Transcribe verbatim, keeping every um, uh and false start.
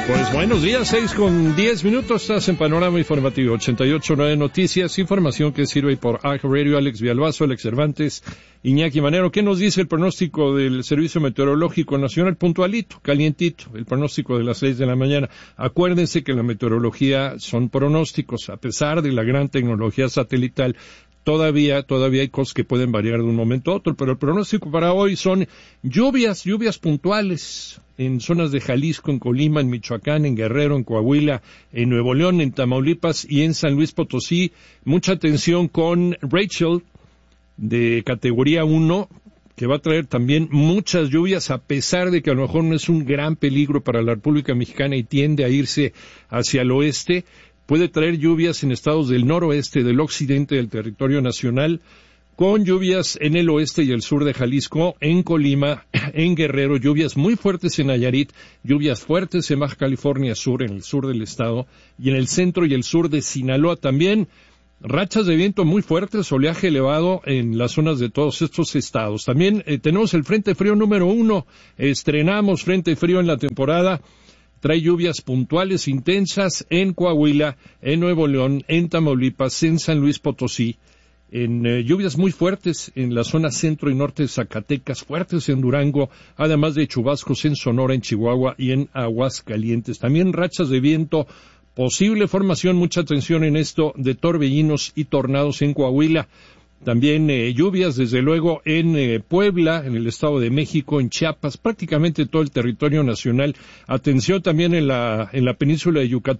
Pues buenos días, seis con diez minutos, estás en Panorama Informativo, ochenta y ocho punto nueve Noticias, información que sirve por A J Radio, Alex Villalbazo, Alex Cervantes, Iñaki Manero. ¿Qué nos dice el pronóstico del Servicio Meteorológico Nacional? Puntualito, calientito, el pronóstico de las seis de la mañana. Acuérdense que la meteorología son pronósticos, a pesar de la gran tecnología satelital. Todavía, todavía hay cosas que pueden variar de un momento a otro, pero el pronóstico para hoy son lluvias, lluvias puntuales en zonas de Jalisco, en Colima, en Michoacán, en Guerrero, en Coahuila, en Nuevo León, en Tamaulipas y en San Luis Potosí. Mucha atención con Rachel, de categoría uno, que va a traer también muchas lluvias, a pesar de que a lo mejor no es un gran peligro para la República Mexicana y tiende a irse hacia el oeste. Puede traer lluvias en estados del noroeste, del occidente del territorio nacional, con lluvias en el oeste y el sur de Jalisco, en Colima, en Guerrero, lluvias muy fuertes en Nayarit, lluvias fuertes en Baja California Sur, en el sur del estado, y en el centro y el sur de Sinaloa también. Rachas de viento muy fuertes, oleaje elevado en las zonas de todos estos estados. También eh, tenemos el Frente Frío número uno, estrenamos Frente Frío en la temporada. Trae lluvias puntuales intensas en Coahuila, en Nuevo León, en Tamaulipas, en San Luis Potosí, en eh, lluvias muy fuertes en la zona centro y norte de Zacatecas, fuertes en Durango, además de chubascos en Sonora, en Chihuahua y en Aguascalientes. También rachas de viento, posible formación, mucha atención en esto, de torbellinos y tornados en Coahuila. También eh, lluvias, desde luego, en eh, Puebla, en el Estado de México, en Chiapas, prácticamente todo el territorio nacional. Atención también en la en la península de Yucatán.